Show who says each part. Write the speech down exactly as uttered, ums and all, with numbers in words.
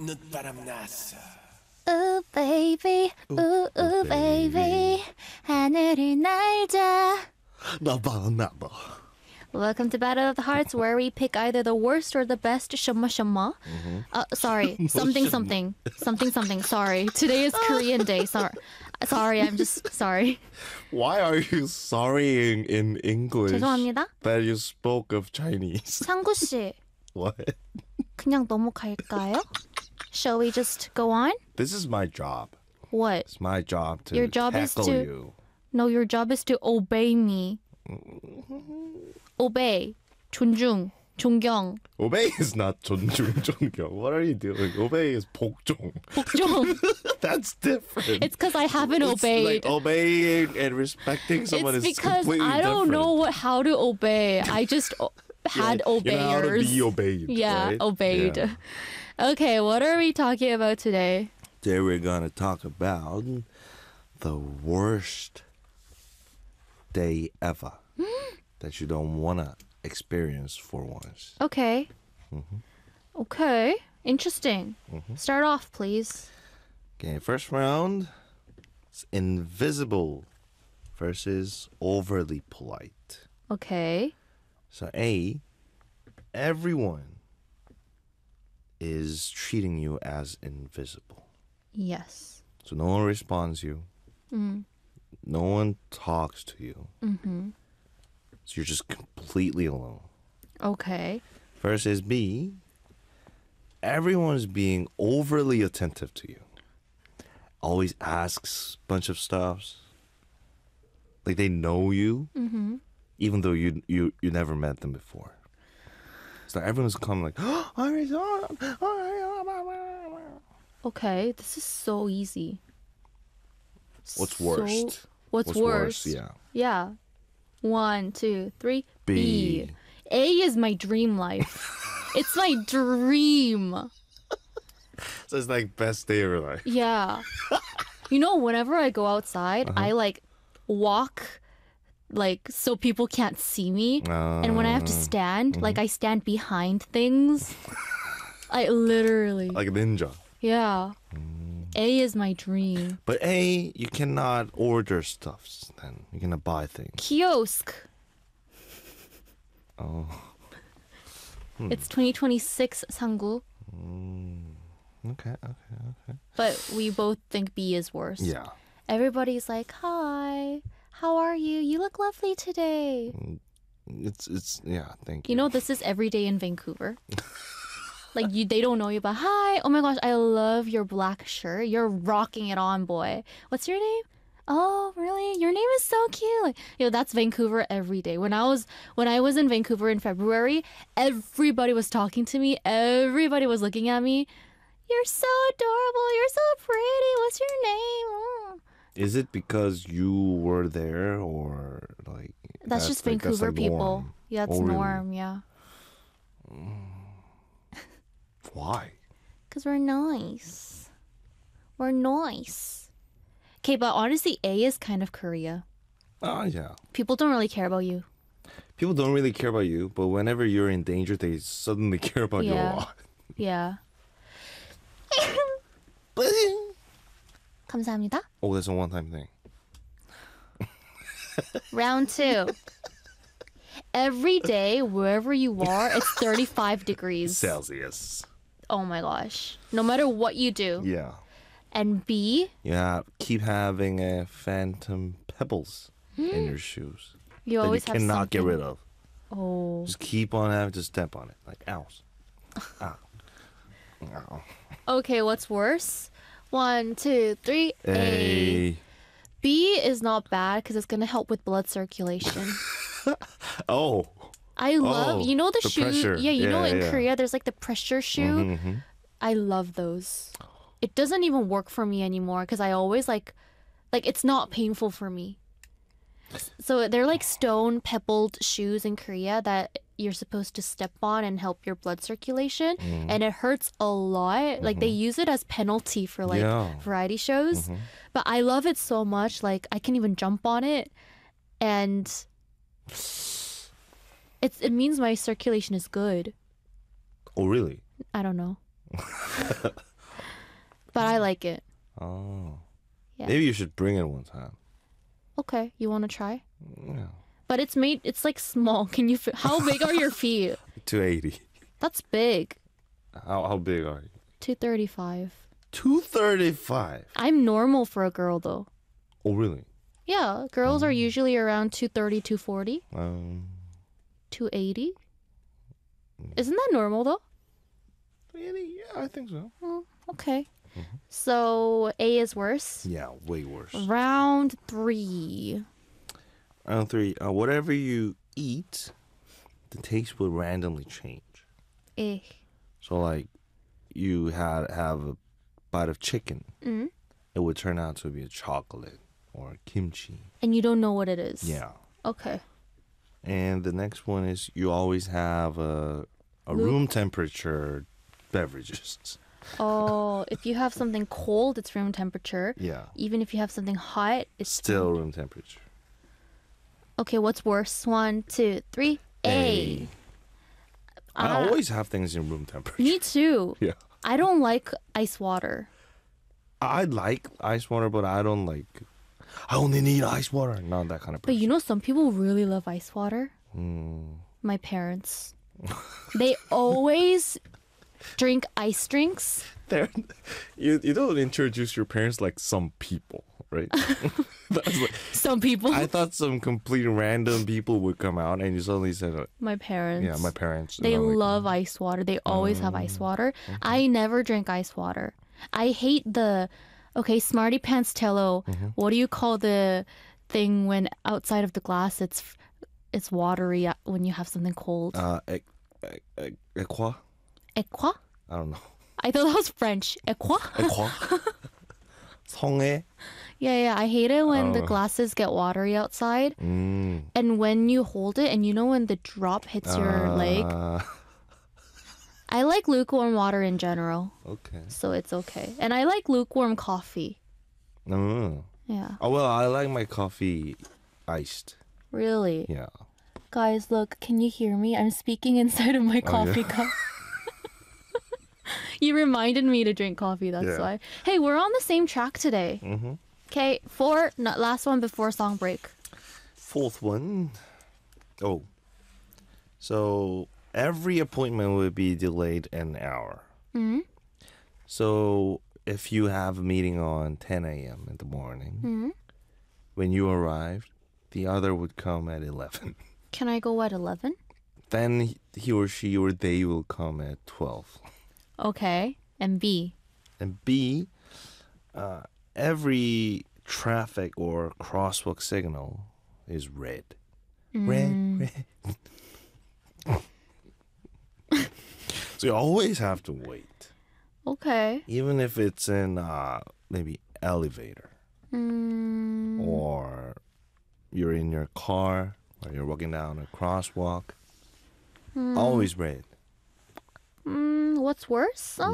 Speaker 1: 늦바람 났어.
Speaker 2: Ooh baby, ooh ooh baby, 하늘을 날자.
Speaker 3: 나봐 나봐.
Speaker 2: Welcome to Battle of the Hearts, where we pick either the worst or the best. Shama shama. Uh, sorry, something something, something something. Sorry, today is Korean Day. Sorry, sorry, I'm just sorry.
Speaker 3: Why are you sorrying in English?
Speaker 2: 죄송합니다.
Speaker 3: That you spoke of Chinese.
Speaker 2: 상구 씨,
Speaker 3: What?
Speaker 2: 그냥 넘어갈까요? Shall we just go on?
Speaker 3: This is my job.
Speaker 2: What?
Speaker 3: It's my job to
Speaker 2: Your job is
Speaker 3: tackle
Speaker 2: to-
Speaker 3: you.
Speaker 2: No, your job is to obey me. Obey, 존중, 존경,
Speaker 3: Obey is not 존중 존경. What are you doing? Obey is 복종.
Speaker 2: 복종.
Speaker 3: That's different.
Speaker 2: It's because I haven't
Speaker 3: It's
Speaker 2: obeyed.
Speaker 3: Like obeying and respecting someone
Speaker 2: It's
Speaker 3: is
Speaker 2: because
Speaker 3: completely
Speaker 2: I don't
Speaker 3: different.
Speaker 2: know what, how to obey. I just o- had
Speaker 3: You know how to
Speaker 2: obeyers.
Speaker 3: be obeyed.
Speaker 2: Yeah,
Speaker 3: right?
Speaker 2: obeyed.
Speaker 3: Yeah.
Speaker 2: Okay, what are we talking about today?
Speaker 3: Today we're gonna talk about the worst day ever that you don't wanna experience for once.
Speaker 2: Okay. Okay, interesting. Start off, please.
Speaker 3: Okay, first round. It's invisible versus overly polite.
Speaker 2: Okay.
Speaker 3: So A, everyone is treating you as invisible.
Speaker 2: Yes.
Speaker 3: So no one responds you. No one talks to you.
Speaker 2: Mm-hmm.
Speaker 3: So you're just completely alone.
Speaker 2: Okay.
Speaker 3: Versus B, everyone's being overly attentive to you. Always asks a bunch of stuff. Like they know you,
Speaker 2: Mm-hmm.
Speaker 3: even though you you you never met them before. So everyone's coming like, oh, I'm sorry."
Speaker 2: Okay, this is so easy.
Speaker 3: What's
Speaker 2: So-
Speaker 3: worst?
Speaker 2: what's, worse?
Speaker 3: Yeah.
Speaker 2: Yeah. One, two, three.
Speaker 3: B.
Speaker 2: A is my dream life. It's my dream.
Speaker 3: So it's like best day of your life.
Speaker 2: Yeah. You know, whenever I go outside, I like walk like so people can't see me. And when I have to
Speaker 3: Uh,
Speaker 2: stand, like I stand behind things. I literally.
Speaker 3: like a ninja.
Speaker 2: Yeah. A is my dream.
Speaker 3: But A, you cannot order stuffs then. You cannot buy things.
Speaker 2: Kiosk.
Speaker 3: Oh.
Speaker 2: It's twenty twenty-six, 상구.
Speaker 3: Okay, okay, okay.
Speaker 2: But we both think B is worse.
Speaker 3: Yeah.
Speaker 2: Everybody's like, hi, how are you? You look lovely today.
Speaker 3: It's it's yeah, thank you.
Speaker 2: You know, this is every day in Vancouver. Like, you, they don't know you, but hi, oh my gosh, I love your black shirt. You're rocking it on, boy. What's your name? Oh, really? Your name is so cute. You know, that's Vancouver every day. When I was when I was in Vancouver in February, everybody was talking to me. Everybody was looking at me. You're so adorable. You're so pretty. What's your name? Oh.
Speaker 3: Is it because you were there or like
Speaker 2: That's, just
Speaker 3: like- that's
Speaker 2: Vancouver
Speaker 3: like
Speaker 2: people.
Speaker 3: norm?
Speaker 2: Yeah, it's
Speaker 3: Oh, really?
Speaker 2: norm. Yeah,
Speaker 3: Why?
Speaker 2: because we're nice. We're nice. Okay, but honestly, A is kind of Korea.
Speaker 3: Oh yeah.
Speaker 2: People don't really care about you.
Speaker 3: People don't really care about you, but whenever you're in danger, they suddenly care about you a
Speaker 2: Yeah.
Speaker 3: lot.
Speaker 2: Yeah. 감사합니다.
Speaker 3: Oh, that's a one-time thing.
Speaker 2: Round two. Every day, wherever you are, it's thirty-five degrees.
Speaker 3: Celsius.
Speaker 2: Oh my gosh. No matter what you do.
Speaker 3: Yeah.
Speaker 2: And B,
Speaker 3: Yeah. Keep having uh, phantom pebbles in your shoes
Speaker 2: you
Speaker 3: that you
Speaker 2: always have
Speaker 3: cannot get
Speaker 2: something.
Speaker 3: rid of.
Speaker 2: Oh.
Speaker 3: Just keep on having to step on it, like ows. Ow. Ow.
Speaker 2: Okay, what's worse? One, two, three. A.
Speaker 3: Hey.
Speaker 2: B is not bad because it's gonna help with blood circulation.
Speaker 3: Oh.
Speaker 2: I love,
Speaker 3: Oh,
Speaker 2: you know the,
Speaker 3: the
Speaker 2: shoe.
Speaker 3: pressure.
Speaker 2: Yeah, you know
Speaker 3: Yeah,
Speaker 2: in
Speaker 3: yeah.
Speaker 2: Korea there's like the pressure shoe.
Speaker 3: Mhm, mhm.
Speaker 2: I love those. It doesn't even work for me anymore because I always like, like it's not painful for me. So they're like stone pebbled shoes in Korea that you're supposed to step on and help your blood circulation,
Speaker 3: Mm.
Speaker 2: and it hurts a lot. Like they use it as penalty for like
Speaker 3: Mm-hmm. Yeah.
Speaker 2: variety shows,
Speaker 3: Mhm.
Speaker 2: but I love it so much. Like I can even jump on it, and it's it means my circulation is good.
Speaker 3: Oh, really?
Speaker 2: I don't know. but I like it.
Speaker 3: Oh.
Speaker 2: Yeah.
Speaker 3: Maybe you should bring it one time.
Speaker 2: Okay, you want to try?
Speaker 3: Yeah.
Speaker 2: But it's made. It's like small. Can you? Fi- How big are your feet?
Speaker 3: two eighty.
Speaker 2: That's big.
Speaker 3: How how big are you?
Speaker 2: two thirty-five.
Speaker 3: two thirty-five.
Speaker 2: I'm normal for a girl though.
Speaker 3: Oh, really?
Speaker 2: Yeah, girls are usually around two thirty, two forty,
Speaker 3: Um,
Speaker 2: two eighty. Isn't that normal though?
Speaker 3: really? Yeah, I think so.
Speaker 2: Oh, okay. So A is worse.
Speaker 3: Yeah, way worse.
Speaker 2: Round three.
Speaker 3: Round three. Uh, whatever you eat, the taste will randomly change.
Speaker 2: Eh.
Speaker 3: So, like, you had have a bite of chicken,
Speaker 2: Mm.
Speaker 3: it would turn out to be a chocolate or kimchi.
Speaker 2: And you don't know what it is.
Speaker 3: Yeah.
Speaker 2: Okay.
Speaker 3: And the next one is you always have a a
Speaker 2: Luke-
Speaker 3: room temperature beverages.
Speaker 2: Oh, if you have something cold, it's room temperature.
Speaker 3: Yeah.
Speaker 2: Even if you have something hot, it's
Speaker 3: Still room temperature.
Speaker 2: Okay, what's worse? One, two, three. A.
Speaker 3: I
Speaker 2: Ah.
Speaker 3: always have things in room temperature.
Speaker 2: Me too.
Speaker 3: Yeah.
Speaker 2: I don't like ice water.
Speaker 3: I like ice water, but I don't like. I only need ice water. Not that kind of
Speaker 2: But
Speaker 3: person.
Speaker 2: you know, some people really love ice water.
Speaker 3: Mm.
Speaker 2: My parents. They always drink ice drinks.
Speaker 3: There, you you don't introduce your parents like some people, right? That's like,
Speaker 2: Some people.
Speaker 3: I thought some complete random people would come out, and you suddenly said, uh,
Speaker 2: My parents.
Speaker 3: "Yeah, my parents."
Speaker 2: They
Speaker 3: And I'm like,
Speaker 2: love ice water. They always have ice
Speaker 3: Oh,
Speaker 2: water. I never drink ice water. I hate the. Okay, Smarty Pants Tello.
Speaker 3: Mm-hmm.
Speaker 2: What do you call the thing when outside of the glass it's it's watery uh, when you have something cold?
Speaker 3: Uh, e- e- e- Equa?
Speaker 2: Equa?
Speaker 3: I don't know.
Speaker 2: I thought that was French. Equa?
Speaker 3: Equa? 성에?
Speaker 2: Yeah, yeah. I hate it when the
Speaker 3: Oh.
Speaker 2: glasses get watery outside.
Speaker 3: Mm.
Speaker 2: And when you hold it, and you know when the drop hits your leg.
Speaker 3: Uh,
Speaker 2: I like lukewarm water in general,
Speaker 3: okay.
Speaker 2: so it's okay. And I like lukewarm coffee.
Speaker 3: Mm.
Speaker 2: Yeah,
Speaker 3: Oh, well, I like my coffee iced.
Speaker 2: really.
Speaker 3: Yeah.
Speaker 2: Guys, look, can you hear me? I'm speaking inside of my
Speaker 3: Oh,
Speaker 2: coffee
Speaker 3: yeah.
Speaker 2: cup. You reminded me to drink coffee, that's
Speaker 3: Yeah.
Speaker 2: why. Hey, we're on the same track today.
Speaker 3: Mm-hmm.
Speaker 2: Okay, four, no, last one before song break.
Speaker 3: Fourth one. Oh. So every appointment will be delayed an hour.
Speaker 2: Mm-hmm.
Speaker 3: So if you have a meeting on ten a.m. in the morning,
Speaker 2: Mm-hmm.
Speaker 3: when you arrived, the other would come at eleven.
Speaker 2: Can I go at eleven?
Speaker 3: Then he- he or she or they will come at twelve.
Speaker 2: Okay. And B.
Speaker 3: And B, uh, every traffic or crosswalk signal is red.
Speaker 2: Mm.
Speaker 3: Red, red. So you always have to wait.
Speaker 2: Okay.
Speaker 3: Even if it's in uh, maybe elevator
Speaker 2: Mm.
Speaker 3: or you're in your car or you're walking down a crosswalk, always red.
Speaker 2: Mm, what's worse?